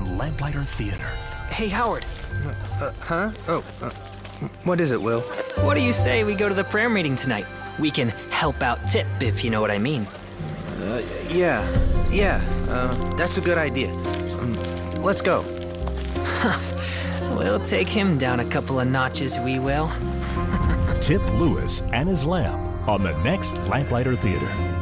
on Lamplighter Theater. Hey, Howard. Huh? What is it, Will? What do you say we go to the prayer meeting tonight? We can help out Tip, if you know what I mean. Yeah. That's a good idea. Let's go. We'll take him down a couple of notches, we will. Tip Lewis and his lamp on the next Lamplighter Theater.